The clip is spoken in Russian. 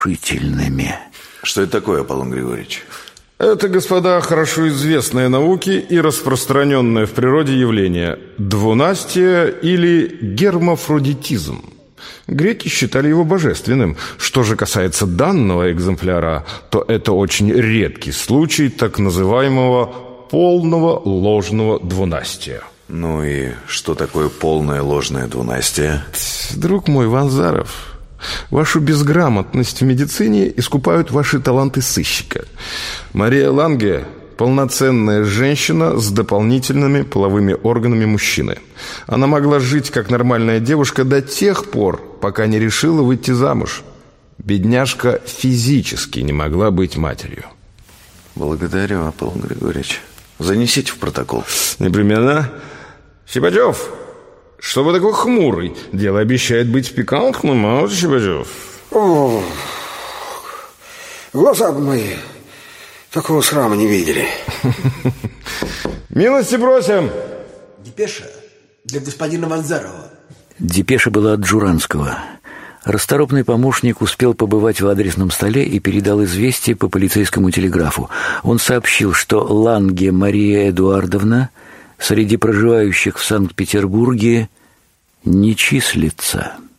решительными. Что это такое, Аполлон Григорьевич? Это, господа, хорошо известное науке и распространенное в природе явление – двунастие или гермафродитизм. Греки считали его божественным. Что же касается данного экземпляра, то это очень редкий случай так называемого полного ложного двунастия. Ну и что такое полное ложное двунастие? Друг мой Ванзаров, вашу безграмотность в медицине искупают ваши таланты сыщика. Мария Ланге – полноценная женщина с дополнительными половыми органами мужчины. Она могла жить как нормальная девушка до тех пор, пока не решила выйти замуж. Бедняжка физически не могла быть матерью. Благодарю, Аполлон Григорьевич. Занесите в протокол. Непременно. Щипачев, что вы такой хмурый? Дело обещает быть пикантным, а вот Щипачев. О, глаза бы мои такого срама не видели. Милости просим. Депеша для господина Ванзарова. Депеша была от Джуранского. Расторопный помощник успел побывать в адресном столе и передал известие по полицейскому телеграфу. Он сообщил, что Ланге Мария Эдуардовна среди проживающих в Санкт-Петербурге не числится.